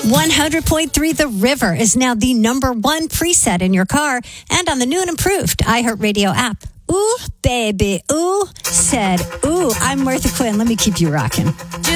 100.3 The River is now the number one preset in your car and on the new and improved iHeartRadio app. Ooh, baby, ooh, said, ooh, I'm Martha Quinn. Let me keep you rocking.